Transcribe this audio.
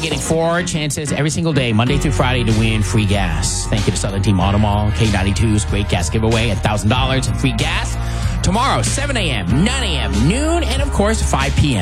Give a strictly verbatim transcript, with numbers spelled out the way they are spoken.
getting four chances every single day, Monday through Friday, to win free gas. Thank you to Southern Team Auto Mall, K ninety-two's great gas giveaway at one thousand dollars in free gas. Tomorrow, seven a.m., nine a.m., noon, and of course, five p.m.